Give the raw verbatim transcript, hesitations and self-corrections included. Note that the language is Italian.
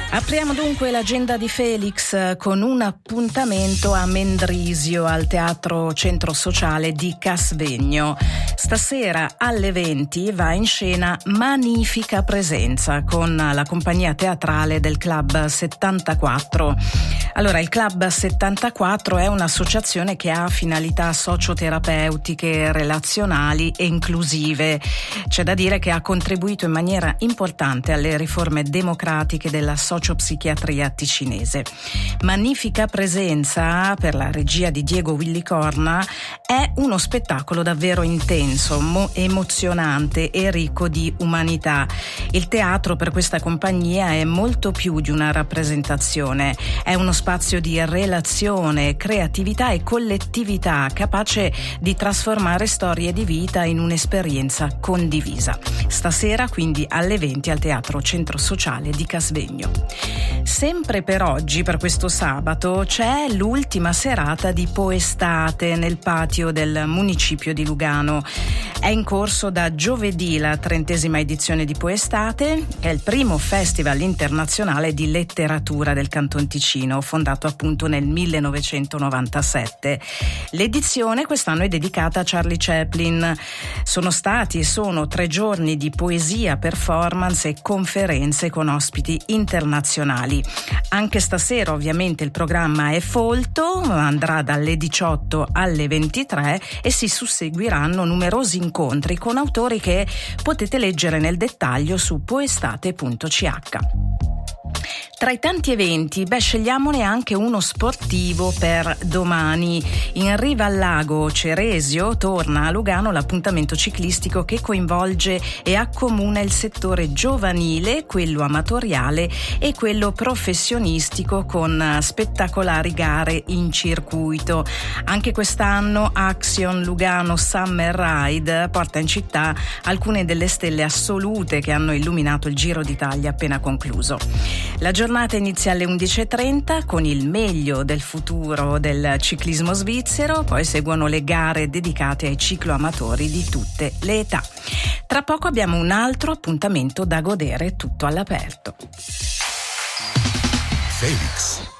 Apriamo dunque l'agenda di Felix con un appuntamento a Mendrisio al Teatro Centro Sociale di Casvegno. Stasera alle venti va in scena Magnifica Presenza con la compagnia teatrale del Club settantaquattro. Allora, il Club settantaquattro è un'associazione che ha finalità socioterapeutiche, relazionali e inclusive. C'è da dire che ha contribuito in maniera importante alle riforme democratiche della sociopsichiatria ticinese. Magnifica Presenza, per la regia di Diego Willicorna, è uno spettacolo davvero intenso, mo- emozionante e ricco di umanità. Il teatro per questa compagnia è molto più di una rappresentazione, è uno spazio di relazione, creatività e collettività capace di trasformare storie di vita in un'esperienza condivisa. Stasera quindi alle venti al Teatro Centro Sociale di Casvegno. Sempre per oggi, per questo sabato, c'è l'ultima serata di Poestate nel patio del municipio di Lugano. È in corso da giovedì la trentesima edizione di Poestate, che è il primo festival internazionale di letteratura del Canton Ticino, fondato appunto nel millenovecentonovantasette. L'edizione quest'anno è dedicata a Charlie Chaplin. Sono stati e sono tre giorni di poesia, performance e conferenze con ospiti internazionali. Anche stasera ovviamente il programma è folto, andrà dalle diciotto alle ventitré e si susseguiranno numerosi incontri con autori che potete leggere nel dettaglio su poestate punto c h. Tra i tanti eventi, beh, scegliamone anche uno sportivo per domani. In riva al lago Ceresio torna a Lugano l'appuntamento ciclistico che coinvolge e accomuna il settore giovanile, quello amatoriale e quello professionistico con spettacolari gare in circuito. Anche quest'anno Action Lugano Summer Ride porta in città alcune delle stelle assolute che hanno illuminato il Giro d'Italia appena concluso. La giornata inizia alle undici e trenta con il meglio del futuro del ciclismo svizzero, poi seguono le gare dedicate ai cicloamatori di tutte le età. Tra poco abbiamo un altro appuntamento da godere tutto all'aperto. Felix.